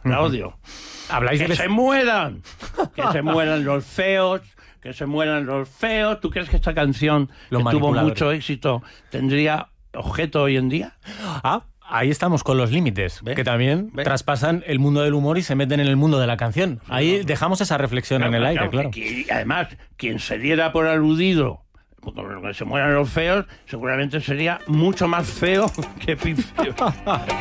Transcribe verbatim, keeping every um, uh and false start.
Claudio. Habláis ¡Que de... se mueran! ¡Que se mueran los feos! ¡Que se mueran los feos! ¿Tú crees que esta canción, Los que tuvo manipuladores. mucho éxito, tendría objeto hoy en día? Ah, ahí estamos con los límites, ¿Ve? que también ¿Ve? traspasan el mundo del humor y se meten en el mundo de la canción. Ahí no. dejamos esa reflexión en el aire, claro. Y, y además, quien se diera por aludido con que se mueran los feos, seguramente sería mucho más feo que pifio.